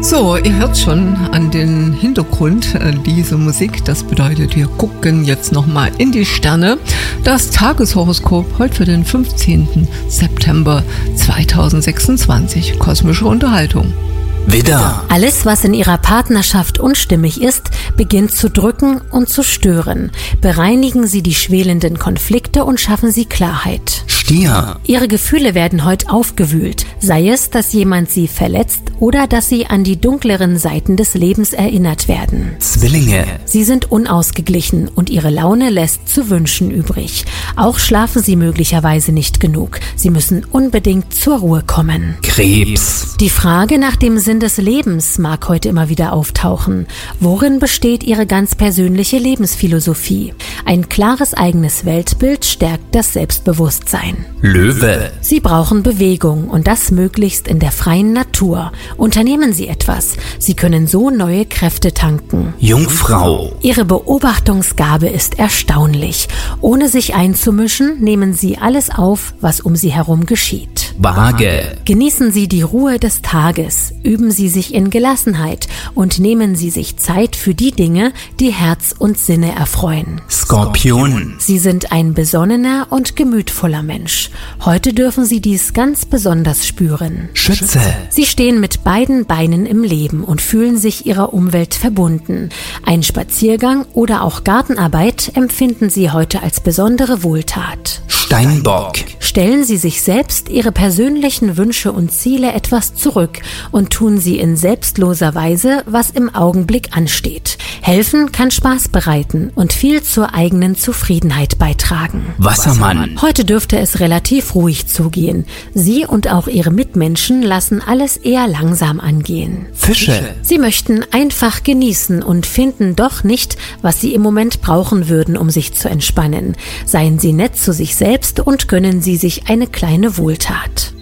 So, ihr hört schon an den Hintergrund diese Musik. Das bedeutet, wir gucken jetzt nochmal in die Sterne. Das Tageshoroskop heute für den 15. September 2026. Kosmische Unterhaltung. Widder. Alles, was in ihrer Partnerschaft unstimmig ist, beginnt zu drücken und zu stören. Bereinigen Sie die schwelenden Konflikte und schaffen Sie Klarheit. Stier. Ihre Gefühle werden heute aufgewühlt, sei es, dass jemand Sie verletzt oder dass Sie an die dunkleren Seiten des Lebens erinnert werden. Zwillinge. Sie sind unausgeglichen und Ihre Laune lässt zu wünschen übrig. Auch schlafen Sie möglicherweise nicht genug. Sie müssen unbedingt zur Ruhe kommen. Krebs. Die Frage nach dem Sinn des Lebens mag heute immer wieder auftauchen. Worin besteht Ihre ganz persönliche Lebensphilosophie? Ein klares eigenes Weltbild stärkt das Selbstbewusstsein. Löwe. Sie brauchen Bewegung und das möglichst in der freien Natur. Unternehmen Sie etwas. Sie können so neue Kräfte tanken. Jungfrau. Ihre Beobachtungsgabe ist erstaunlich. Ohne sich einzumischen, nehmen Sie alles auf, was um Sie herum geschieht. Waage. Genießen Sie die Ruhe des Tages. Üben Sie sich in Gelassenheit und nehmen Sie sich Zeit für die Dinge, die Herz und Sinne erfreuen. Skorpion. Sie sind ein besonnener und gemütvoller Mensch. Heute dürfen Sie dies ganz besonders spüren. Schütze. Sie stehen mit beiden Beinen im Leben und fühlen sich ihrer Umwelt verbunden. Ein Spaziergang oder auch Gartenarbeit empfinden Sie heute als besondere Wohltat. Steinbock. Stellen Sie sich selbst Ihre persönlichen Wünsche und Ziele etwas zurück und tun Sie in selbstloser Weise, was im Augenblick ansteht. Helfen kann Spaß bereiten und viel zur eigenen Zufriedenheit beitragen. Wassermann. Heute dürfte es relativ ruhig zugehen. Sie und auch Ihre Mitmenschen lassen alles eher langsam angehen. Fische. Sie möchten einfach genießen und finden doch nicht, was Sie im Moment brauchen würden, um sich zu entspannen. Seien Sie nett zu sich selbst und gönnen Sie sich eine kleine Wohltat.